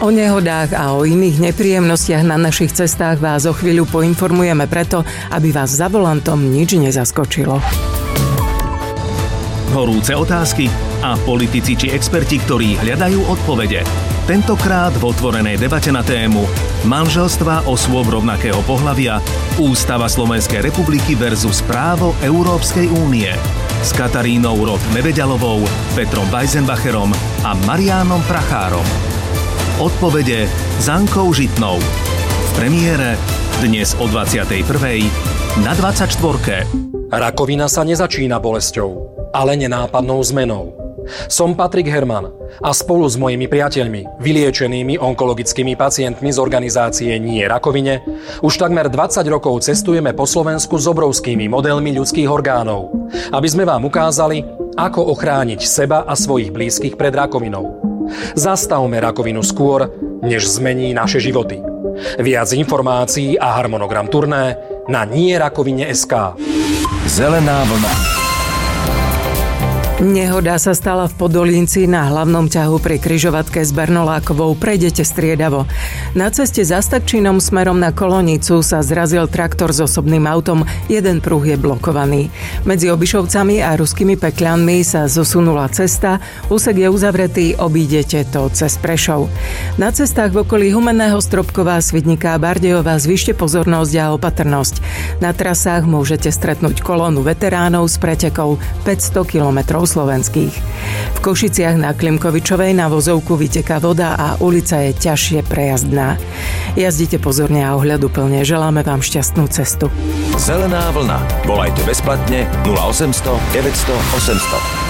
O nehodách a o iných nepríjemnostiach na našich cestách vás o chvíľu poinformujeme preto, aby vás za volantom nič nezaskočilo. Horúce otázky a politici či experti, ktorí hľadajú odpovede. Tentokrát v otvorenej debate na tému manželstva osôb rovnakého pohlavia, Ústava Slovenskej republiky versus právo Európskej únie. S Katarínou Roth-Neveďalovou, Petrom Weisenbacherom a Mariánom Prachárom. Odpovede s Ankou Žitnou. V premiére dnes o 21. na 24. Rakovina sa nezačína bolesťou, ale nenápadnou zmenou. Som Patrik Herman a spolu s mojimi priateľmi, vyliečenými onkologickými pacientmi z organizácie Nie rakovine, už takmer 20 rokov cestujeme po Slovensku s obrovskými modelmi ľudských orgánov, aby sme vám ukázali, ako ochrániť seba a svojich blízkych pred rakovinou. Zastavme rakovinu skôr, než zmení naše životy. Viac informácií a harmonogram turné na nierakovine.sk. Zelená vlna. Nehoda sa stala v Podolínci na hlavnom ťahu pri križovatke s Bernolákovou. Prejdete striedavo. Na ceste za Stakčínom smerom na Kolonicu sa zrazil traktor s osobným autom. Jeden pruh je blokovaný. Medzi Obišovcami a Ruskými Pekľanmi sa zosunula cesta. Úsek je uzavretý, obídete to cez Prešov. Na cestách v okolí Humenného, Stropkova, Svidníka a Bardejova zvyšte pozornosť a opatrnosť. Na trasách môžete stretnúť kolónu veteránov s pretekou 500 km slovenských. V Košiciach na Klimkovičovej na vozovku vyteká voda a ulica je ťažšie prejazdná. Jazdite pozorne a ohľaduplne. Želáme vám šťastnú cestu. Zelená vlna. Volajte bezplatne 0800 900 800.